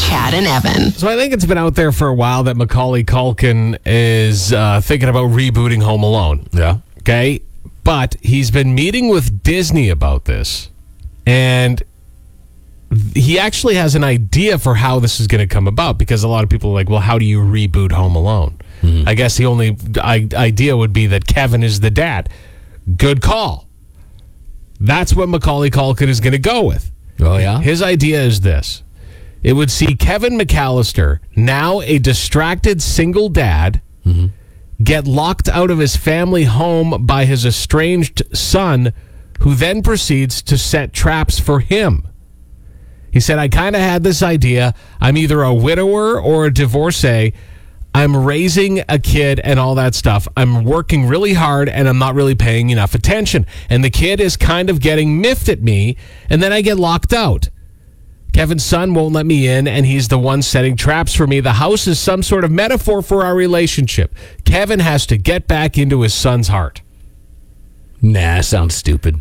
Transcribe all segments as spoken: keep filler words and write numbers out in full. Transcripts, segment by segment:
Chad and Evan. So I think it's been out there for a while that Macaulay Culkin is uh, thinking about rebooting Home Alone. Yeah. Okay? But he's been meeting with Disney about this. And he actually has an idea for how this is going to come about, because a lot of people are like, well, how do you reboot Home Alone? Mm-hmm. I guess the only I- idea would be that Kevin is the dad. Good call. That's what Macaulay Culkin is going to go with. Oh, yeah? His idea is this. It would see Kevin McAllister, now a distracted single dad, mm-hmm. get locked out of his family home by his estranged son, who then proceeds to set traps for him. He said, I kind of had this idea. I'm either a widower or a divorcee. I'm raising a kid and all that stuff. I'm working really hard and I'm not really paying enough attention. And the kid is kind of getting miffed at me, and then I get locked out. Kevin's son won't let me in, and he's the one setting traps for me. The house is some sort of metaphor for our relationship. Kevin has to get back into his son's heart. Nah, sounds stupid.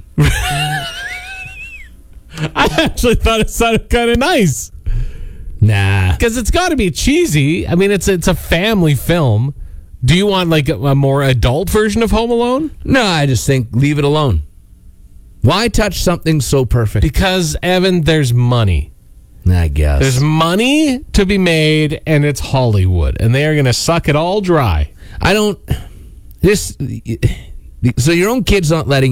I actually thought it sounded kind of nice. Nah. Because it's got to be cheesy. I mean, it's it's a family film. Do you want like a, a more adult version of Home Alone? No, I just think leave it alone. Why touch something so perfect? Because, Evan, there's money. I guess. There's money to be made, and it's Hollywood. And they are going to suck it all dry. I don't... This... So your own kid's not letting